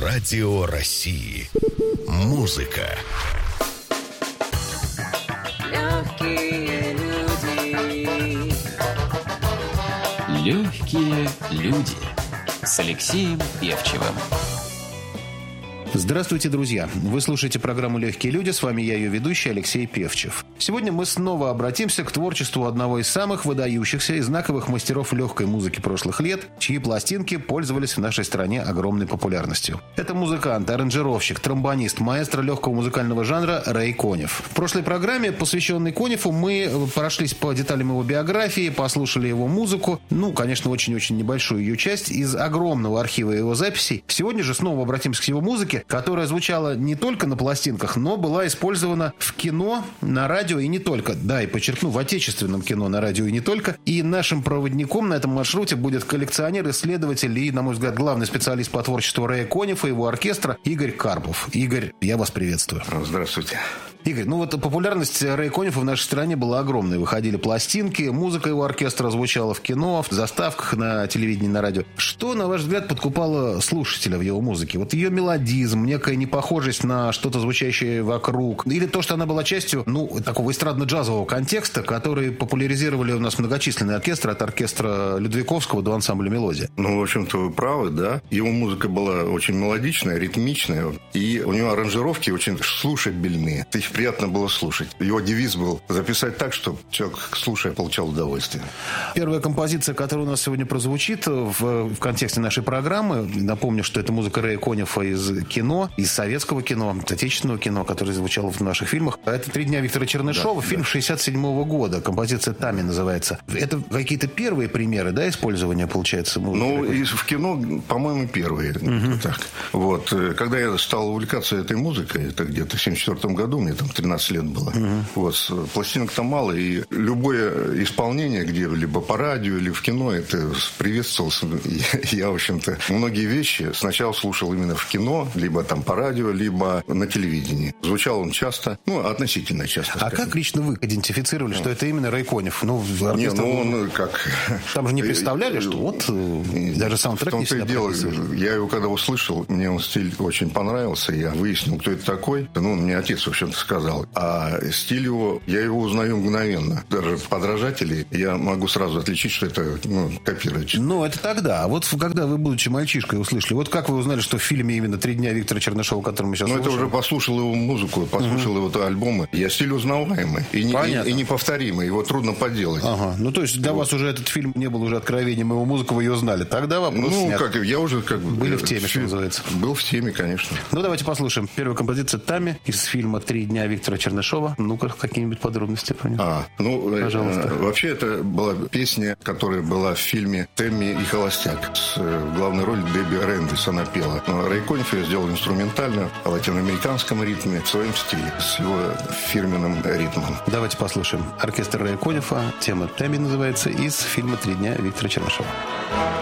Радио России. Музыка. Легкие люди. Легкие люди с Алексеем Певчевым. Здравствуйте, друзья! Вы слушаете программу «Легкие люди». С вами я, ее ведущий, Алексей Певчев. Сегодня мы снова обратимся к творчеству одного из самых выдающихся и знаковых мастеров легкой музыки прошлых лет, чьи пластинки пользовались в нашей стране огромной популярностью. Это музыкант, аранжировщик, тромбонист, маэстро легкого музыкального жанра Рэй Конев. В прошлой программе, посвященной Коневу, мы прошлись по деталям его биографии, послушали его музыку, конечно, очень-очень небольшую ее часть из огромного архива его записей. Сегодня же снова обратимся к его музыке, которая звучала не только на пластинках, но была использована в кино, на радио и не только. Да, и подчеркну, в отечественном кино, на радио и не только. И нашим проводником на этом маршруте будет коллекционер, исследователь и, на мой взгляд, главный специалист по творчеству Рэя Конева и его оркестра Игорь Карпов. Игорь, я вас приветствую. Здравствуйте. Игорь, популярность Рэя Конева в нашей стране была огромной. Выходили пластинки, музыка его оркестра звучала в кино, в заставках, на телевидении, на радио. Что, на ваш взгляд, подкупало слушателя в его музыке? Вот ее мелодизм, некая непохожесть на что-то звучащее вокруг? Или то, что она была частью, такого эстрадно-джазового контекста, который популяризировали у нас многочисленные оркестры, от оркестра Людвиковского до ансамбля «Мелодия»? В общем-то, вы правы, да. Его музыка была очень мелодичная, ритмичная, и у него аранжировки очень слушабельные. Их приятно было слушать. Его девиз был записать так, чтобы человек, слушая, получал удовольствие. Первая композиция, которая у нас сегодня прозвучит в контексте нашей программы, напомню, что это музыка Рэя Конева из кино, из советского кино, отечественного кино, которое звучало в наших фильмах. Это «Три дня» Виктора Чернышова, фильм 1967 года. Композиция «Тами» называется. Это какие-то первые примеры, да, использования, получается, музыки? И в кино, по-моему, первые. Так. Когда я стал увлекаться этой музыкой, это где-то в 1974 году, мне там 13 лет было. Пластинок там мало, и любое исполнение где-либо по радио или в кино, это приветствовалось. Я, в общем-то, многие вещи сначала слушал именно в кино, либо там по радио, либо на телевидении. Звучал он часто, относительно часто. А как лично вы идентифицировали, что это именно Рэй Конев? Он как... Там же не представляли, что даже саундтрек не всегда прописывали. Я его когда услышал, мне он стиль очень понравился, я выяснил, кто это такой. Мне отец, в общем-то, сказал. А стиль его, я его узнаю мгновенно. Даже подражатели я могу сразу отличить, что это копировать. Это тогда. А когда вы, будучи мальчишкой, услышали, как вы узнали, что в фильме именно «Три дня» Виктора Чернышова, который мы сейчас слушаем? Это уже послушал его музыку, послушал его альбомы. Я стиль узнаваемый и неповторимый. Его трудно подделать. То есть для вас уже этот фильм не был уже откровением, его музыку вы ее знали. Тогда вопрос снят. Я уже были в теме, что называется. Был в теме, конечно. Давайте послушаем. Первая композиция «Тами» из фильма «Три дня» Виктора Чернышова. Какие-нибудь подробности про него? Пожалуйста. Вообще, это была песня, которая была в фильме «Тэмми и холостяк». В главной роли Дебби Рэндис она пела. Рэй Конев ее сделал инструментально, в латиноамериканском ритме, в своем стиле, с его фирменным ритмом. Давайте послушаем. Оркестр Рэя Конева. Тема «Тэмми» называется, из фильма «Три дня» Виктора Чернышова.